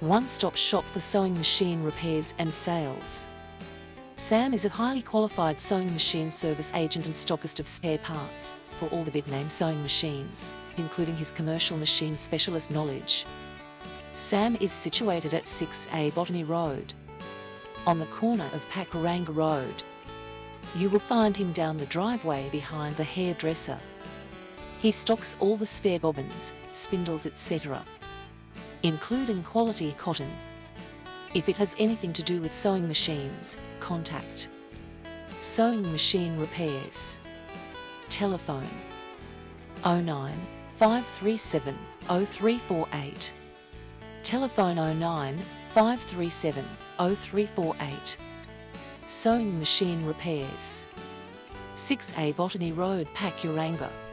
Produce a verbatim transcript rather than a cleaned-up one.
one-stop shop for sewing machine repairs and sales. Sam is a highly qualified sewing machine service agent and stockist of spare parts for all the big-name sewing machines, including his commercial machine specialist knowledge. Sam is situated at six A Botany Road, on the corner of Pakuranga Road. You will find him down the driveway behind the hairdresser. He stocks all the spare bobbins, spindles, et cetera, including quality cotton. If it has anything to do with sewing machines, contact Sewing Machine Repairs. Telephone oh nine, five three seven, oh three four eight. Telephone oh nine, five three seven, oh three four eight. Sewing Machine Repairs. six A Botany Road, Pakuranga.